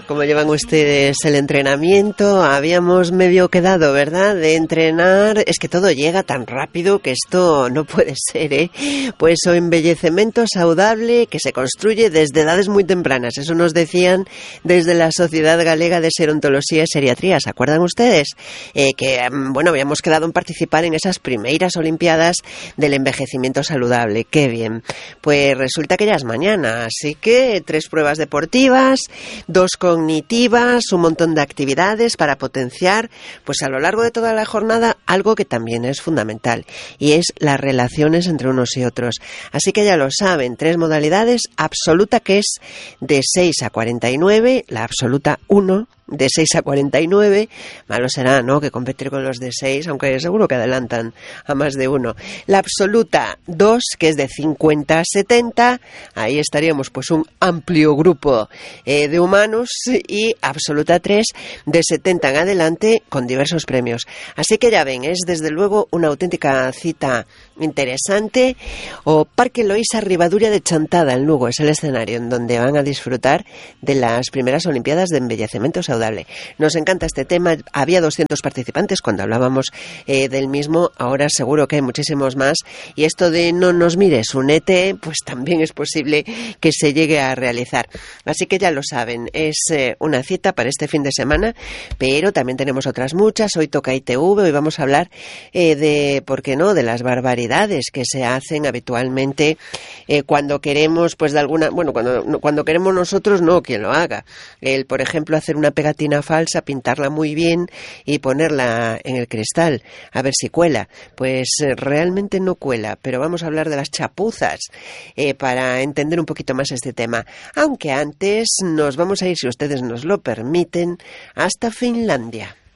¿Cómo llevan ustedes el entrenamiento? Habíamos medio quedado, ¿verdad?, de entrenar. Es que todo llega tan rápido que esto no puede ser, ¿eh? Pues o embellecimiento saludable que se construye desde edades muy tempranas. Eso nos decían desde la Sociedad Galega de Serontoloxía y Seriatría. ¿Se acuerdan ustedes? Bueno, habíamos quedado en participar en esas primeiras Olimpiadas del envejecimiento saludable. ¡Qué bien! Pues resulta que ya es mañana, así que 3 pruebas deportivas, 2 cognitivas, un montón de actividades para potenciar, pues a lo largo de toda la jornada, algo que también es fundamental, y es las relaciones entre unos y otros. Así que ya lo saben, 3 modalidades: absoluta, que es de 6 a 49, la absoluta 1, de 6 a 49, malo será, ¿no?, que competir con los de 6, aunque seguro que adelantan a más de uno. La absoluta 2, que es de 50 a 70, ahí estaríamos pues un amplio grupo de humanos, y absoluta 3, de 70 en adelante, con diversos premios. Así que ya ven, es desde luego una auténtica cita interesante. O Parque Loísa Ribaduria de Chantada, en Lugo, es el escenario en donde van a disfrutar de las primeras Olimpiadas de envejecimiento saludable. Nos encanta este tema. Había 200 participantes cuando hablábamos del mismo, ahora seguro que hay muchísimos más, y esto de no nos mires, únete, pues también es posible que se llegue a realizar. Así que ya lo saben, es una cita para este fin de semana, pero también tenemos otras muchas. Hoy toca ITV, hoy vamos a hablar de, ¿por qué no?, de las barbaridades que se hacen habitualmente cuando queremos, pues de alguna, bueno, cuando queremos nosotros, no quien lo haga. Por ejemplo, hacer una pegatina falsa, pintarla muy bien y ponerla en el cristal, a ver si cuela. Pues realmente no cuela, pero vamos a hablar de las chapuzas para entender un poquito más este tema. Aunque antes nos vamos a ir, si ustedes nos lo permiten, hasta Finlandia.